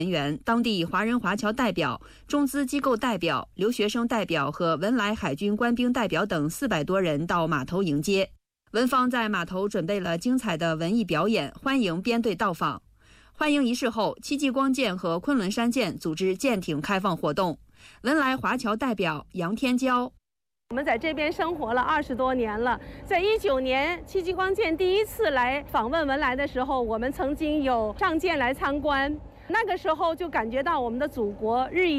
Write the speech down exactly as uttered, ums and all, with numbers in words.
人员、当地华人华侨代表、中资机构代表、留学生代表和文莱海军官兵代表等四百多人到码头迎接。文方在码头准备了精彩的文艺表演，欢迎编队到访。欢迎仪式后，戚继光舰和昆仑山舰组织舰艇开放活动。文莱华侨代表杨天娇。 我们在这边生活了二十多年了，在一九年戚继光舰第一次来访问文莱的时候，我们曾经有上舰来参观，那个时候就感觉到我们的祖国日益